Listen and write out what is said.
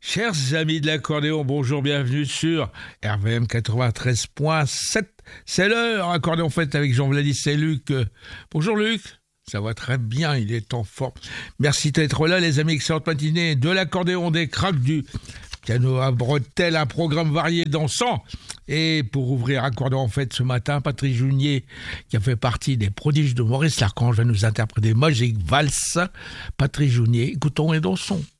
Chers amis de l'accordéon, bonjour, bienvenue sur RVM 93.7. C'est l'heure, accordéon fête avec Jean-Vladis et Luc. Bonjour Luc, ça va très bien, il est en forme. Merci d'être là les amis, excellente matinée de l'accordéon, des cracks, du piano à bretelles, un programme varié dansant. Et pour ouvrir accordéon fête ce matin, Patrice Junier, qui a fait partie des prodiges de Maurice Larchange, va nous interpréter Magic Valse. Patrice Junier, écoutons et dansons.